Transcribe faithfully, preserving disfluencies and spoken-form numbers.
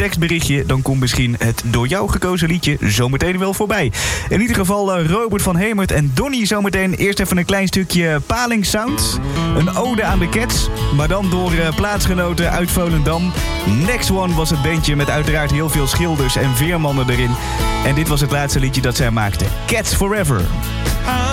tekstberichtje. Dan komt misschien het door jou gekozen liedje zometeen wel voorbij. In ieder geval uh, Robert van Hemert en Donnie zometeen. Eerst even een klein stukje Paling Sound. Een ode aan de Cats. Maar dan door uh, plaatsgenoten uit Volendam. Next One was het bandje met uiteraard heel veel schilders en veermannen erin. En dit was het laatste liedje dat zij maakten. Cats Forever.